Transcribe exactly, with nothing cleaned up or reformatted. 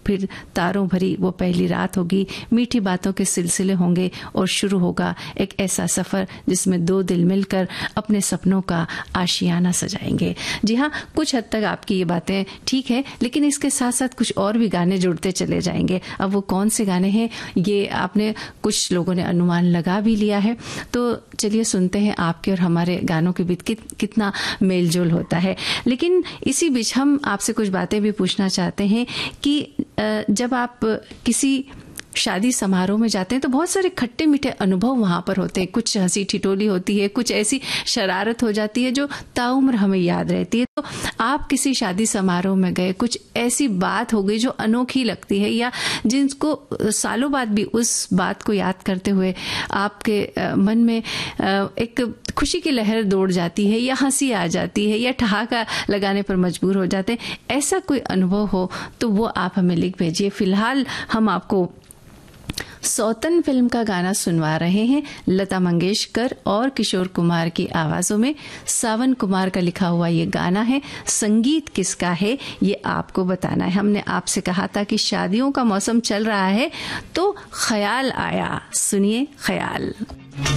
फिर तारों भरी वो पहली रात होगी, मीठी बातों के सिलसिले होंगे और शुरू होगा एक ऐसा सफर जिसमें दो दिल मिलकर अपने सपनों का आशियाना सजाएंगे। जी हाँ, कुछ हद तक आपकी ये बातें ठीक है, लेकिन इसके साथ साथ कुछ और भी गाने जुड़ते चले जाएंगे। अब वो कौन से गाने हैं ये आपने कुछ लोगों ने अनुमान लगा भी लिया है, तो चलिए सुनते हैं आपके और हमारे गानों के बीच कित, कितना मेलजोल होता है। लेकिन इसी बीच हम आपसे कुछ बातें भी पूछना चाहते हैं कि जब आप किसी शादी समारोह में जाते हैं तो बहुत सारे खट्टे मीठे अनुभव वहां पर होते हैं। कुछ हंसी ठिठोली होती है, कुछ ऐसी शरारत हो जाती है जो ताउम्र हमें याद रहती है। तो आप किसी शादी समारोह में गए, कुछ ऐसी बात हो गई जो अनोखी लगती है या जिनको सालों बाद भी उस बात को याद करते हुए आपके मन में एक खुशी की लहर दौड़ जाती है या हंसी आ जाती है या ठहाका लगाने पर मजबूर हो जाते हैं, ऐसा कोई अनुभव हो तो वो आप हमें लिख भेजिए। फिलहाल हम आपको सौतन फिल्म का गाना सुनवा रहे हैं, लता मंगेशकर और किशोर कुमार की आवाजों में। सावन कुमार का लिखा हुआ ये गाना है। संगीत किसका है ये आपको बताना है। हमने आपसे कहा था कि शादियों का मौसम चल रहा है तो ख्याल आया, सुनिए ख्याल।